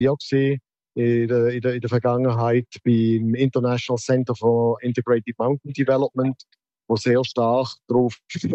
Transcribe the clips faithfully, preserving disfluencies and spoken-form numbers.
gesehen in der, in der, in der Vergangenheit beim International Center for Integrated Mountain Development, wo sehr stark darauf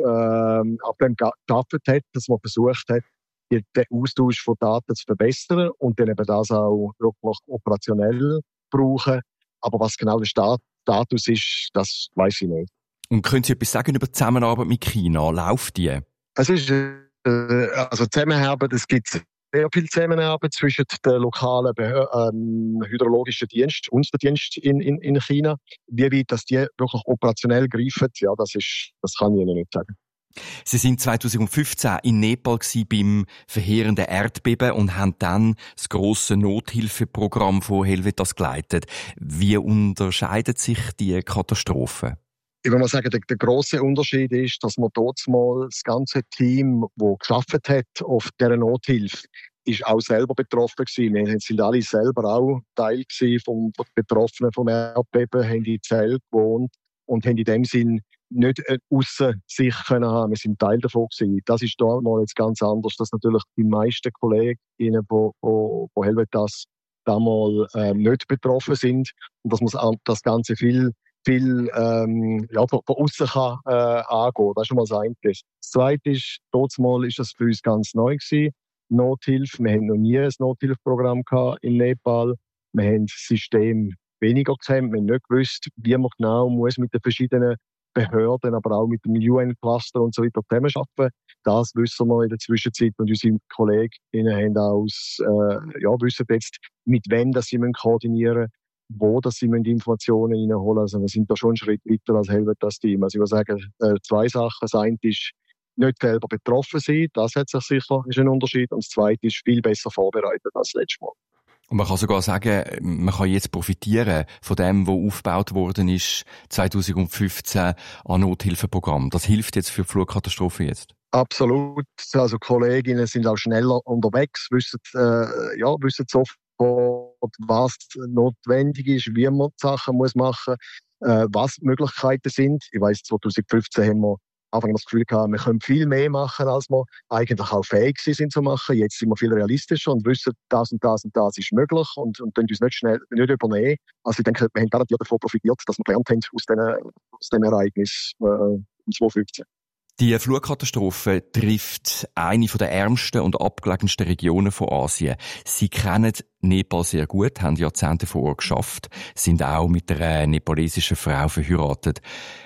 ähm, ab dem gearbeitet hat, dass man versucht hat, den Austausch von Daten zu verbessern und dann eben das auch wirklich operationell brauchen. Aber was genau der Status ist, das weiß ich nicht. Und können Sie etwas sagen über die Zusammenarbeit mit China? Läuft die? Es ist, äh, also Zusammenarbeit, es gibt sehr viel Zusammenarbeit zwischen den lokalen Behör- ähm, hydrologischen Dienst und dem Dienst in, in, in China. Wie weit dass die wirklich operationell greifen, ja, das ist, das kann ich Ihnen nicht sagen. Sie sind zwanzig fünfzehn in Nepal beim verheerenden Erdbeben und haben dann das grosse Nothilfeprogramm von Helvetas geleitet. Wie unterscheidet sich die Katastrophe? Ich würde mal sagen, der, der grosse Unterschied ist, dass man dort mal das ganze Team, das gearbeitet hat auf dieser Nothilfe, ist auch selber betroffen gewesen. Wir sind alle selber auch Teil gewesen vom Betroffenen vom Erdbeben, haben in Zelt gewohnt und haben in dem Sinn nicht aussen sich können haben. Wir sind Teil davon gewesen. Das ist da mal jetzt ganz anders, dass natürlich die meisten Kolleginnen von, von, von Helvetas damals äh, nicht betroffen sind und dass man das Ganze viel viel ähm, ja, von, von aussen kann äh, angehen. Das ist schon mal das eine. Das zweite ist, trotzdem ist das für uns ganz neu gewesen. Nothilfe. Wir haben noch nie ein Nothilfeprogramm gehabt in Nepal. Wir haben das System weniger gekannt. Wir haben nicht gewusst, wie man genau muss mit den verschiedenen Behörden, aber auch mit dem U N-Cluster und so weiter zusammenarbeiten. Das wissen wir in der Zwischenzeit und unsere Kolleginnen haben auch äh, ja, wissen jetzt, mit wem dass sie koordinieren müssen, wo dass sie Informationen reinholen. Also wir sind da schon einen Schritt weiter als Helvetas-Team. Also ich würde sagen, äh, zwei Sachen. Das eine ist, nicht selber betroffen sein, das hat sich sicher, ist ein Unterschied. Und das zweite ist, viel besser vorbereitet als letztes Mal. Und man kann sogar sagen, man kann jetzt profitieren von dem, was aufgebaut worden ist zwanzig fünfzehn an Nothilfeprogramm. Das hilft jetzt für die Flutkatastrophe jetzt? Absolut. Also Kolleginnen sind auch schneller unterwegs, wissen, äh, ja, wissen sofort, was notwendig ist, wie man die Sachen muss machen muss, äh, was die Möglichkeiten sind. Ich weiss, zwanzig fünfzehn haben wir Anfang das Gefühl gehabt, wir können viel mehr machen, als wir eigentlich auch fähig sind zu machen. Jetzt sind wir viel realistischer und wissen, das und das und das ist möglich und, und können uns nicht schnell nicht übernehmen. Also ich denke, wir haben garantiert davon profitiert, dass wir gelernt haben aus diesem aus dem Ereignis äh, im zwanzig fünfzehn. Die Flutkatastrophe trifft eine der ärmsten und abgelegensten Regionen von Asien. Sie kennen Nepal sehr gut, haben Jahrzehnte vor Ort geschafft, sind auch mit einer nepalesischen Frau verheiratet.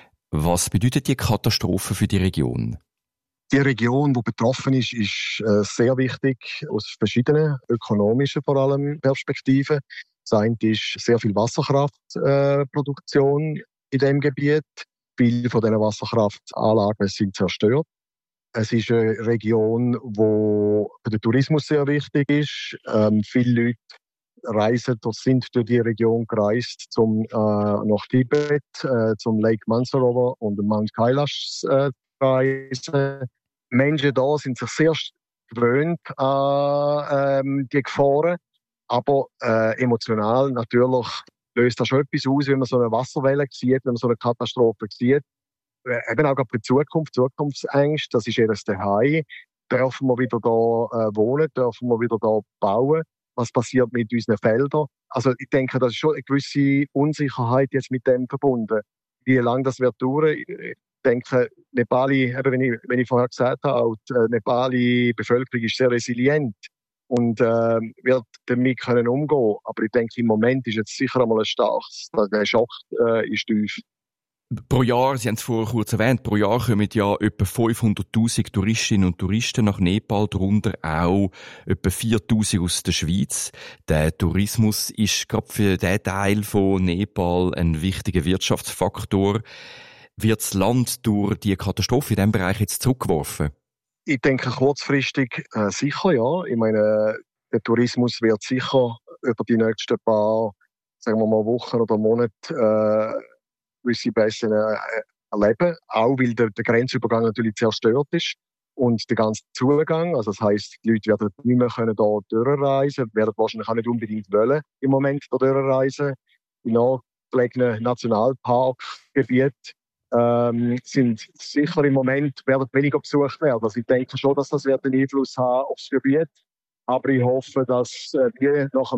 Was bedeutet die Katastrophe für die Region? Die Region, die betroffen ist, ist äh, sehr wichtig aus verschiedenen ökonomischen vor allem Perspektiven. Das eine ist sehr viel Wasserkraftproduktion äh, in diesem Gebiet. Viele von diesen Wasserkraftanlagen sind zerstört. Es ist eine Region, die für den Tourismus sehr wichtig ist. Ähm, viele Leute reisen oder sind durch die Region gereist, zum äh, nach Tibet, äh, zum Lake Mansarovar und Mount Kailash äh, reisen. Menschen da sind sich sehr gewöhnt an ähm, die Gefahren, aber äh, emotional natürlich löst das schon etwas aus, wenn man so eine Wasserwelle sieht, wenn man so eine Katastrophe sieht. Äh, eben auch für die Zukunft, Zukunftsängste, das ist jedes daheim. Dürfen wir wieder da äh, wohnen, dürfen wir wieder da bauen? Was passiert mit unseren Feldern? Also ich denke, das ist schon eine gewisse Unsicherheit jetzt mit dem verbunden. Wie lange das wird dauern? Ich denke, Nepali, eben wenn ich, wenn ich vorher gesagt habe, auch die Nepali Bevölkerung ist sehr resilient und äh, wird damit können umgehen. Aber ich denke, im Moment ist jetzt sicher einmal ein starkes, der Schock äh, ist tief. Pro Jahr, Sie haben es vorher kurz erwähnt, pro Jahr kommen ja etwa fünfhunderttausend Touristinnen und Touristen nach Nepal, darunter auch etwa viertausend aus der Schweiz. Der Tourismus ist gerade für diesen Teil von Nepal ein wichtiger Wirtschaftsfaktor. Wird das Land durch die Katastrophe in diesem Bereich jetzt zurückgeworfen? Ich denke kurzfristig äh, sicher, ja. Ich meine, der Tourismus wird sicher über die nächsten paar, sagen wir mal, Wochen oder Monate äh, gewisse Preise äh, erleben, auch weil der, der Grenzübergang natürlich zerstört ist und der ganze Zugang, also das heisst, die Leute werden nicht mehr können da durchreisen, werden wahrscheinlich auch nicht unbedingt wollen im Moment da durchreisen. In nahegelegenen Nationalparkgebieten ähm, sind sicher im Moment werden weniger besucht werden. Also ich denke schon, dass das wird einen Einfluss haben aufs Gebiet, aber ich hoffe, dass äh, die nach